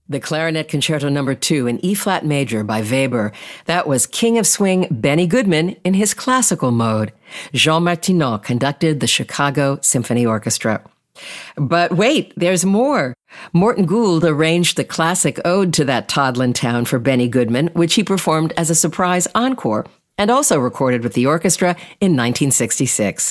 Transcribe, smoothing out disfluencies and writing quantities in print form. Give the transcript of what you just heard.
The Clarinet Concerto No. 2 in E-flat major by Weber. That was King of Swing Benny Goodman in his classical mode. Jean Martineau conducted the Chicago Symphony Orchestra. But wait, there's more. Morton Gould arranged the classic ode to that Toddlin town for Benny Goodman, which he performed as a surprise encore, and also recorded with the orchestra in 1966.